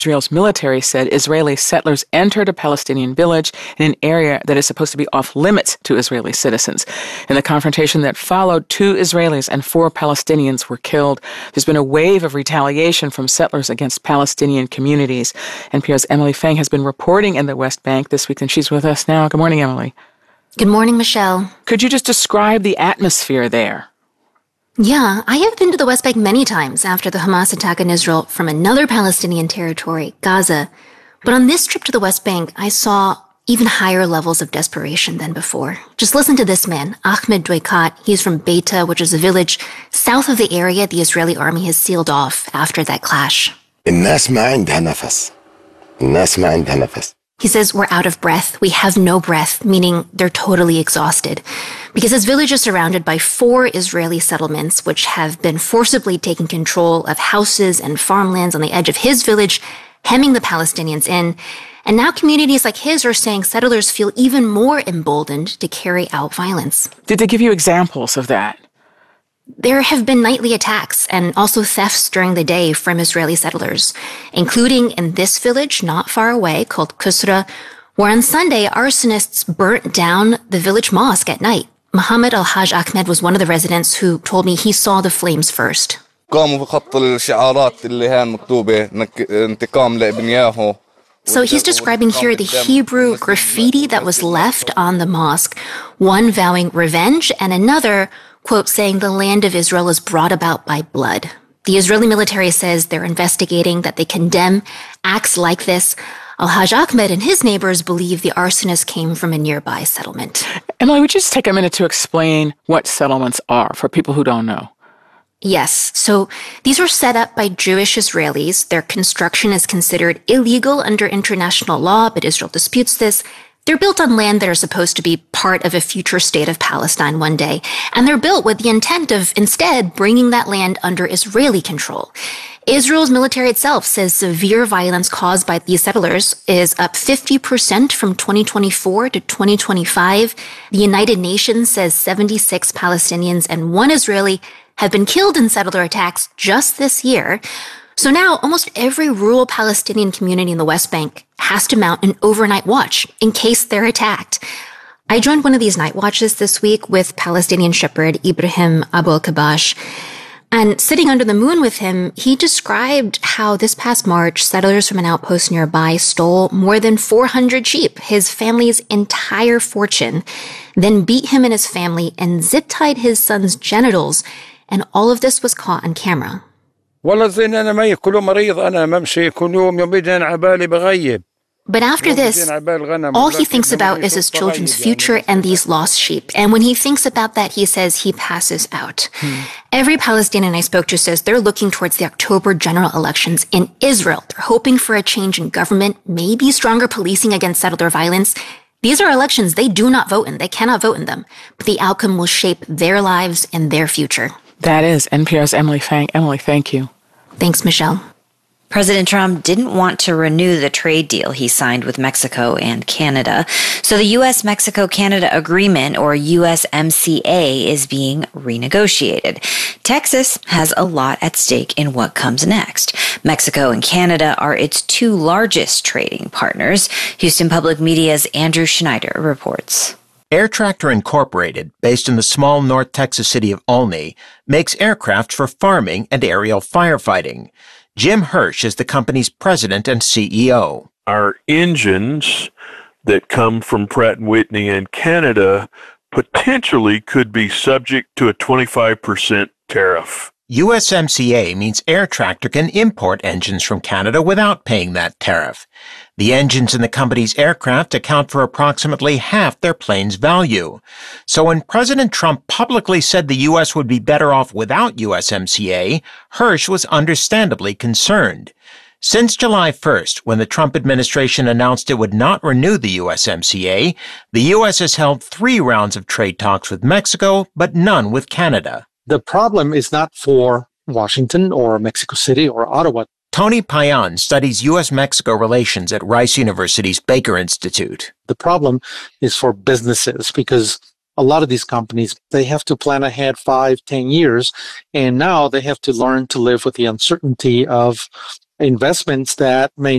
Israel's military said Israeli settlers entered a Palestinian village in an area that is supposed to be off limits to Israeli citizens. In the confrontation that followed, 2 Israelis and 4 Palestinians were killed. There's been a wave of retaliation from settlers against Palestinian communities. NPR's Emily Feng has been reporting in the West Bank this week, and she's with us now. Good morning, Emily. Good morning, Michelle. Could you just describe the atmosphere there? Yeah, I have been to the West Bank many times after the Hamas attack on Israel from another Palestinian territory, Gaza. But on this trip to the West Bank, I saw even higher levels of desperation than before. Just listen to this man, Ahmed Dweikat. He's from Beita, which is a village south of the area the Israeli army has sealed off after that clash. الناس ما عندها نفس. الناس ما عندها نفس. He says, we're out of breath. We have no breath, meaning they're totally exhausted. Because his village is surrounded by 4 Israeli settlements, which have been forcibly taking control of houses and farmlands on the edge of his village, hemming the Palestinians in. And now communities like his are saying settlers feel even more emboldened to carry out violence. Did they give you examples of that? There have been nightly attacks and also thefts during the day from Israeli settlers, including in this village not far away called Kusra, where on Sunday arsonists burnt down the village mosque at night. Mohammed Al-Haj Ahmed was one of the residents who told me he saw the flames first. So he's describing here the Hebrew graffiti that was left on the mosque, one vowing revenge and another, quote, saying the land of Israel is brought about by blood. The Israeli military says they're investigating, that they condemn acts like this. Al-Haj Ahmed and his neighbors believe the arsonist came from a nearby settlement. Emily, would you just take a minute to explain what settlements are for people who don't know? Yes. So these were set up by Jewish Israelis. Their construction is considered illegal under international law, but Israel disputes this. They're built on land that are supposed to be part of a future state of Palestine one day. And they're built with the intent of instead bringing that land under Israeli control. Israel's military itself says severe violence caused by these settlers is up 50% from 2024 to 2025. The United Nations says 76 Palestinians and 1 Israeli have been killed in settler attacks just this year. So now almost every rural Palestinian community in the West Bank has to mount an overnight watch in case they're attacked. I joined one of these night watches this week with Palestinian shepherd Ibrahim Abu al-Kabash. And sitting under the moon with him, he described how this past March, settlers from an outpost nearby stole more than 400 sheep, his family's entire fortune, then beat him and his family and zip-tied his son's genitals. And all of this was caught on camera. But after this, all he thinks about is his children's future and these lost sheep. And when he thinks about that, he says he passes out. Every Palestinian I spoke to says they're looking towards the October general elections in Israel. They're hoping for a change in government, maybe stronger policing against settler violence. These are elections they do not vote in. They cannot vote in them. But the outcome will shape their lives and their future. That is NPR's Emily Feng. Emily, thank you. Thanks, Michelle. President Trump didn't want to renew the trade deal he signed with Mexico and Canada. So the U.S.-Mexico-Canada Agreement, or USMCA, is being renegotiated. Texas has a lot at stake in what comes next. Mexico and Canada are its 2 largest trading partners. Houston Public Media's Andrew Schneider reports. Air Tractor Incorporated, based in the small North Texas city of Olney, makes aircraft for farming and aerial firefighting. Jim Hirsch is the company's president and CEO. Our engines that come from Pratt & Whitney and Canada potentially could be subject to a 25% tariff. USMCA means Air Tractor can import engines from Canada without paying that tariff. The engines in the company's aircraft account for approximately half their plane's value. So when President Trump publicly said the U.S. would be better off without USMCA, Hirsch was understandably concerned. Since July 1st, when the Trump administration announced it would not renew the USMCA, the U.S. has held 3 rounds of trade talks with Mexico, but none with Canada. The problem is not for Washington or Mexico City or Ottawa. Tony Payan studies U.S.-Mexico relations at Rice University's Baker Institute. The problem is for businesses because a lot of these companies, they have to plan ahead 5, 10 years, and now they have to learn to live with the uncertainty of investments that may